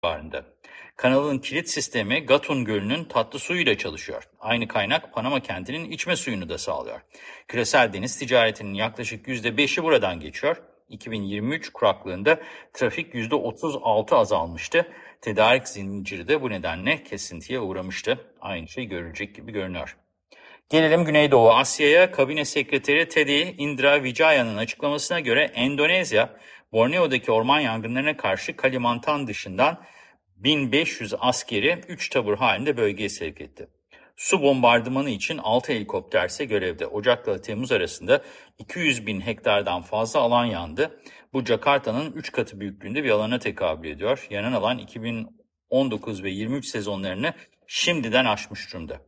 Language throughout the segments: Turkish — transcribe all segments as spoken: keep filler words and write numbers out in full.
civarında. Kanalın kilit sistemi Gatun Gölü'nün tatlı suyuyla çalışıyor. Aynı kaynak Panama kentinin içme suyunu da sağlıyor. Küresel deniz ticaretinin yaklaşık yüzde beşi buradan geçiyor. iki bin yirmi üç kuraklığında trafik yüzde otuz altı azalmıştı. Tedarik zinciri de bu nedenle kesintiye uğramıştı. Aynı şey görülecek gibi görünüyor. Gelelim Güneydoğu Asya'ya. Kabine Sekreteri Teddy Indra Vijaya'nın açıklamasına göre Endonezya, Borneo'daki orman yangınlarına karşı Kalimantan dışından bin beş yüz askeri üç tabur halinde bölgeye sevk etti. Su bombardımanı için altı helikopter ise görevde. Ocak'la Temmuz arasında iki yüz bin hektardan fazla alan yandı. Bu Jakarta'nın üç katı büyüklüğünde bir alana tekabül ediyor. Yanan alan iki bin on dokuz ve yirmi üç sezonlarını şimdiden aşmış durumda.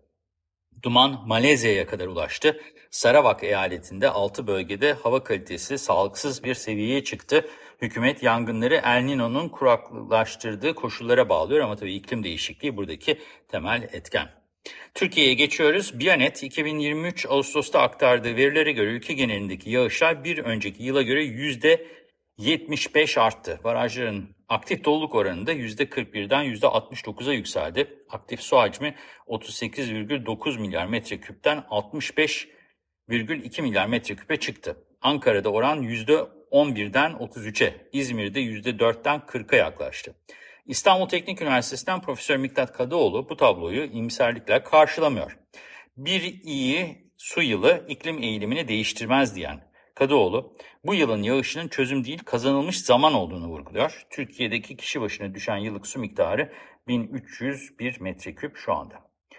Duman Malezya'ya kadar ulaştı. Sarawak eyaletinde altı bölgede hava kalitesi sağlıksız bir seviyeye çıktı. Hükümet yangınları El Niño'nun kuraklaştırdığı koşullara bağlıyor ama tabii iklim değişikliği buradaki temel etken. Türkiye'ye geçiyoruz. Biyanet iki bin yirmi üç Ağustos'ta aktardığı verilere göre ülke genelindeki yağışlar bir önceki yıla göre yüzde yetmiş beş arttı. Barajların aktif doluluk oranı da yüzde kırk birden yüzde altmış dokuza yükseldi. Aktif su hacmi otuz sekiz virgül dokuz milyar metreküpten altmış beş virgül iki milyar metreküpe çıktı. Ankara'da oran yüzde on birden otuz üçe, İzmir'de yüzde dörtten kırka yaklaştı. İstanbul Teknik Üniversitesi'nden Profesör Miktat Kadıoğlu bu tabloyu iyimserlikle karşılamıyor. Bir iyi su yılı iklim eğilimini değiştirmez diyen Kadıoğlu, bu yılın yağışının çözüm değil kazanılmış zaman olduğunu vurguluyor. Türkiye'deki kişi başına düşen yıllık su miktarı bin üç yüz bir metreküp şu anda.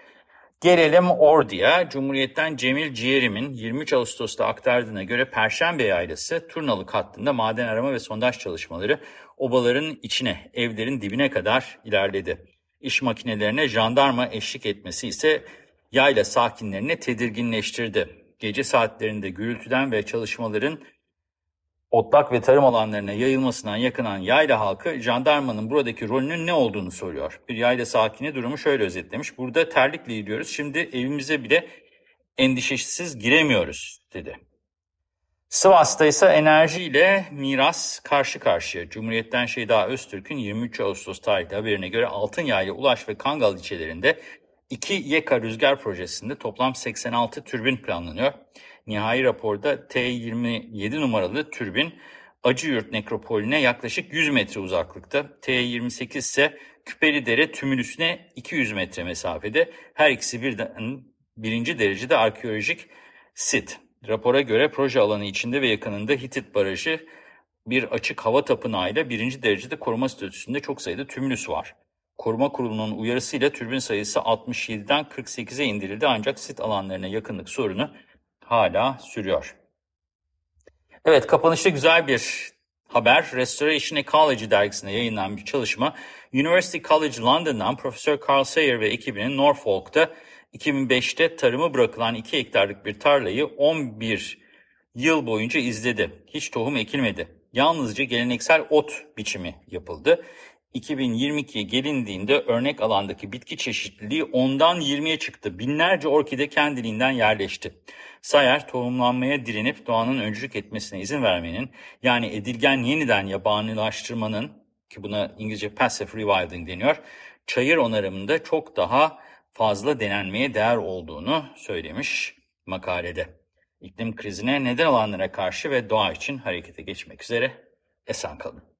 Gelelim Ordu'ya. Cumhuriyet'ten Cemil Ciğerim'in yirmi üç Ağustos'ta aktardığına göre Perşembe Yaylası Turnalık hattında maden arama ve sondaj çalışmaları obaların içine, evlerin dibine kadar ilerledi. İş makinelerine jandarma eşlik etmesi ise yayla sakinlerini tedirginleştirdi. Gece saatlerinde gürültüden ve çalışmaların otlak ve tarım alanlarına yayılmasından yakınan yayla halkı jandarmanın buradaki rolünün ne olduğunu soruyor. Bir yayla sakini durumu şöyle özetlemiş. Burada terlikle gidiyoruz, şimdi evimize bile endişesiz giremiyoruz dedi. Sivas'ta ise enerjiyle miras karşı karşıya. Cumhuriyet'ten Şeyda Öztürk'ün yirmi üç Ağustos tarihli haberine göre Altınyayla, Ulaş ve Kangal ilçelerinde iki YEKA rüzgar projesinde toplam seksen altı türbin planlanıyor. Nihai raporda T yirmi yedi numaralı türbin Acıyurt Nekropolü'ne yaklaşık yüz metre uzaklıkta. T yirmi sekiz ise Küpelidere Tümülüsü'ne iki yüz metre mesafede. Her ikisi birden birinci derecede arkeolojik sit. Rapora göre proje alanı içinde ve yakınında Hitit Barajı bir açık hava tapınağıyla birinci derecede koruma statüsünde çok sayıda tümülüs var. Koruma Kurulu'nun uyarısıyla türbin sayısı altmış yediden kırk sekize indirildi ancak sit alanlarına yakınlık sorunu hala sürüyor. Evet, kapanışta güzel bir haber. Restoration Ecology dergisinde yayınlanan bir çalışma, University College London'dan Profesör Carl Sayer ve ekibinin Norfolk'ta iki bin beşte tarımı bırakılan iki hektarlık bir tarlayı on bir yıl boyunca izledi. Hiç tohum ekilmedi. Yalnızca geleneksel ot biçimi yapıldı. iki bin yirmi ikiye gelindiğinde örnek alandaki bitki çeşitliliği ondan yirmiye çıktı. Binlerce orkide kendiliğinden yerleşti. Sayer, tohumlanmaya direnip doğanın öncülük etmesine izin vermenin, yani edilgen yeniden yabanilaştırmanın, ki buna İngilizce passive rewilding deniyor, çayır onarımında çok daha fazla denenmeye değer olduğunu söylemiş makalede. İklim krizine neden olanlara karşı ve doğa için harekete geçmek üzere esen kalın.